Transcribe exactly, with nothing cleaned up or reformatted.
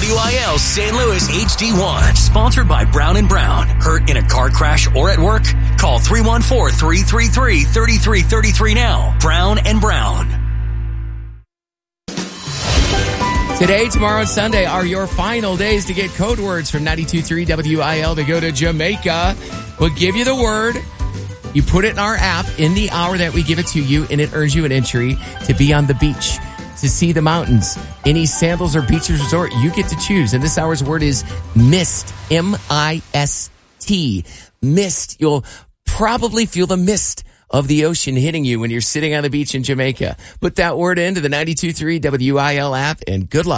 W I L Saint Louis H D one. Sponsored by Brown and Brown. Hurt in a car crash or at work? Call three one four, three three three, three three three three now. Brown and Brown. Today, tomorrow, and Sunday are your final days to get code words from ninety-two point three W I L to go to Jamaica. We'll give you the word. You put it in our app in the hour that we give it to you, and it earns you an entry to be on the beach, to see the mountains. Any Sandals or Beaches Resort, you get to choose. And this hour's word is mist. M I S T. Mist. You'll probably feel the mist of the ocean hitting you when you're sitting on the beach in Jamaica. Put that word into the ninety-two point three W I L app, and good luck.